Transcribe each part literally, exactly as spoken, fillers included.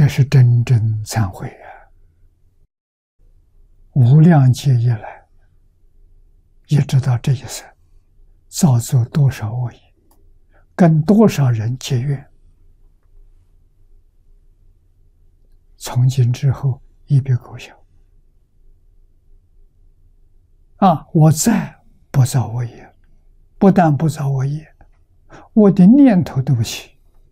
这是真正忏悔啊！无量劫以来，一直到这一生，造作多少恶业，跟多少人结怨，从今之后一笔勾销。啊！我再不造恶业，不但不造恶业，我的念头都不起。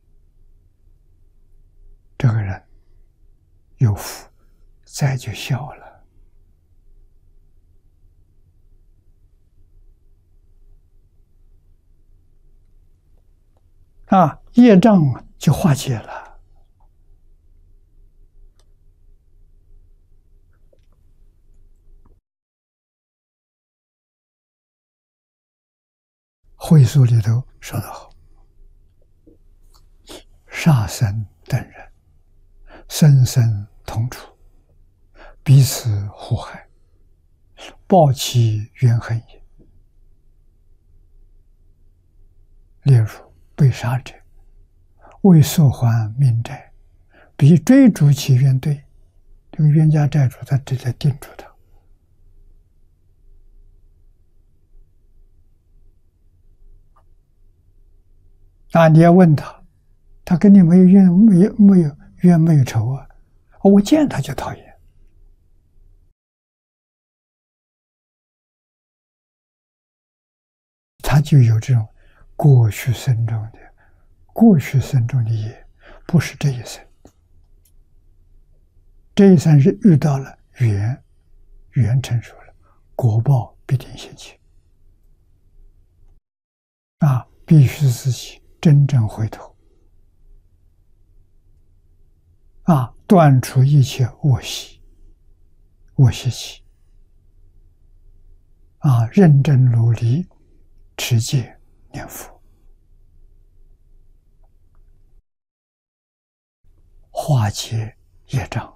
这个人有福，再就消了。啊，业障就化解了。会所里头说得好：杀生等人，生生同处，彼此互害，报其怨恨也。例如被杀者，为索还命债，必追逐其冤对。这个冤家债主在这里盯住他。啊！你要问他，他跟你没有怨，没有没有冤，没有仇啊！我见他就讨厌。他就有这种过去生中的过去生中的业，不是这一生。这一生是遇到了缘，缘成熟了，果报必定现起。啊！必须自己真正回头，啊，断除一切恶习、恶习气，啊，认真努力持戒念佛，化解业障。